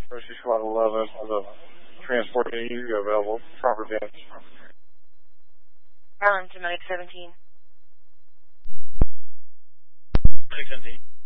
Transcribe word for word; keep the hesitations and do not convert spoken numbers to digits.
Rescue Squad eleven on the transport unit available. Proper damage. Arlington, Medic seventeen. Medic seventeen.